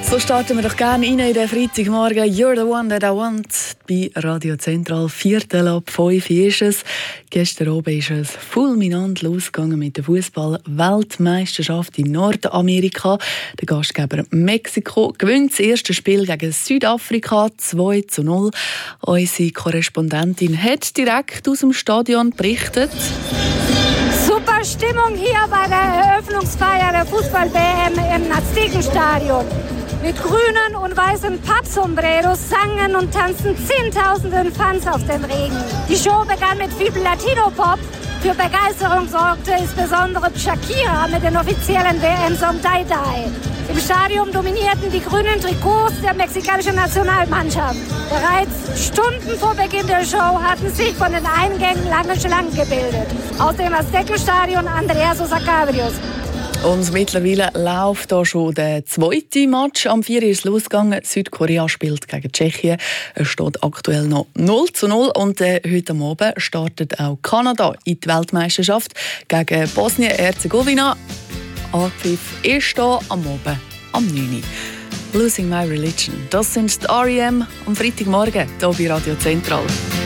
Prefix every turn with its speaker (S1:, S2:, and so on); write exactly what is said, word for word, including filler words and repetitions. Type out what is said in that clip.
S1: So starten wir doch gerne rein in den Freitagmorgen. You're the one that I want. Bei Radio Zentral, Viertel ab fünf ist es. Gestern oben ist es fulminant losgegangen mit der Fußball-Weltmeisterschaft in Nordamerika. Der Gastgeber Mexiko gewinnt das erste Spiel gegen Südafrika zwei zu null. Unsere Korrespondentin hat direkt aus dem Stadion berichtet.
S2: Super Stimmung hier bei der Eröffnungsfeier der Fußball-W M im Aztekenstadion. Mit grünen und weißen Pappsombreros sangen und tanzten Zehntausende Fans auf dem Regen. Die Show begann mit viel Latino-Pop. Für Begeisterung sorgte insbesondere Shakira mit dem offiziellen W M-Song Die Die. Im Stadion dominierten die grünen Trikots der mexikanischen Nationalmannschaft. Bereits Stunden vor Beginn der Show hatten sich von den Eingängen lange Schlangen gebildet. Aus dem Aztekenstadion Andrea Sosa Cabrios.
S1: Und mittlerweile läuft da schon der zweite Match. Am vier ist es losgegangen. Südkorea spielt gegen Tschechien. Es steht aktuell noch null zu null. Und äh, heute Abend startet auch Kanada in die Weltmeisterschaft gegen Bosnien-Herzegowina. Anpfiff ist hier am Abend am neun Uhr. Losing My Religion. Das sind die R E M am Freitagmorgen hier bei Radio Zentral.